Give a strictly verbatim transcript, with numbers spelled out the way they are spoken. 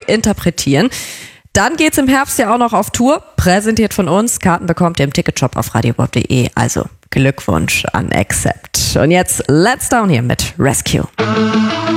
interpretieren. Dann geht's im Herbst ja auch noch auf Tour, präsentiert von uns. Karten bekommt ihr im Ticketshop auf radiobop punkt de. Also Glückwunsch an Accept. Und jetzt Let's Down hier mit Rescue.